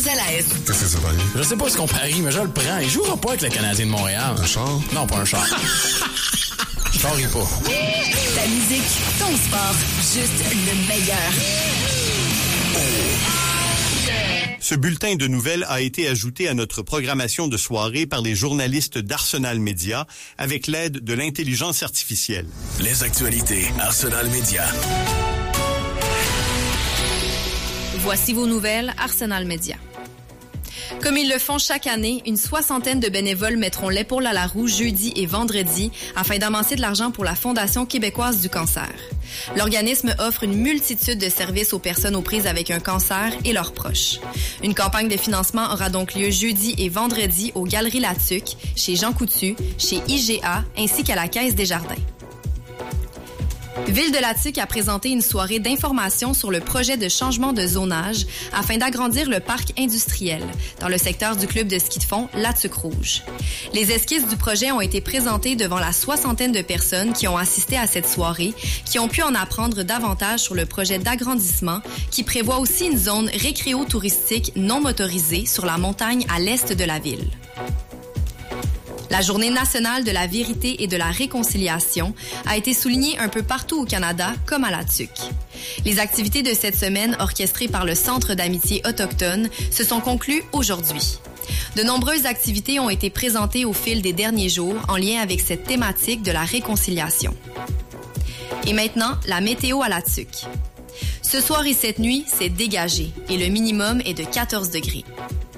plus à l'aise. Qu'est-ce que ça va aller? Je sais pas ce qu'on parie, mais je le prends. Il jouera pas avec le Canadien de Montréal. Un char? Non, pas un char. Je parie pas. Ta musique, ton sport, juste le meilleur. Ce bulletin de nouvelles a été ajouté à notre programmation de soirée par les journalistes d'Arsenal Media avec l'aide de l'intelligence artificielle. Les actualités Arsenal Media. Voici vos nouvelles Arsenal Media. Comme ils le font chaque année, une soixantaine de bénévoles mettront l'épaule à la roue jeudi et vendredi afin d'amasser de l'argent pour la Fondation québécoise du cancer. L'organisme offre une multitude de services aux personnes aux prises avec un cancer et leurs proches. Une campagne de financement aura donc lieu jeudi et vendredi aux Galeries Latuc, chez Jean Coutu, chez IGA ainsi qu'à la Caisse des Jardins. Ville de Latuc a présenté une soirée d'information sur le projet de changement de zonage afin d'agrandir le parc industriel dans le secteur du club de ski de fond Latuc Rouge. Les esquisses du projet ont été présentées devant la soixantaine de personnes qui ont assisté à cette soirée, qui ont pu en apprendre davantage sur le projet d'agrandissement qui prévoit aussi une zone récréo-touristique non motorisée sur la montagne à l'est de la ville. La Journée nationale de la vérité et de la réconciliation a été soulignée un peu partout au Canada, comme à Latuc. Les activités de cette semaine, orchestrées par le Centre d'amitié autochtone, se sont conclues aujourd'hui. De nombreuses activités ont été présentées au fil des derniers jours en lien avec cette thématique de la réconciliation. Et maintenant, la météo à Latuc. Ce soir et cette nuit, c'est dégagé et le minimum est de 14 degrés.